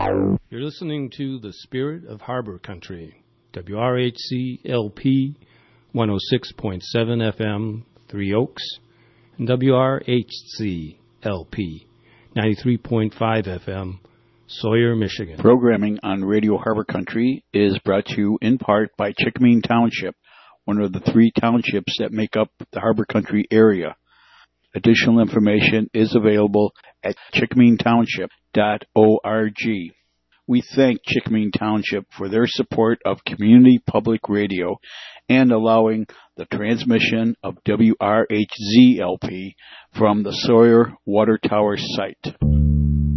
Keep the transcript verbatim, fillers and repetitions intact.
You're listening to The Spirit of Harbor Country, W R H C L P one oh six point seven F M, Three Oaks, and W R H C L P ninety-three point five F M, Sawyer, Michigan. Programming on Radio Harbor Country is brought to you in part by Chickmeen Township, one of the three townships that make up the Harbor Country area. Additional information is available at chickmeen township dot org. We thank Chickmeen Township for their support of community public radio and allowing the transmission of W R H Z L P from the Sawyer Water Tower site.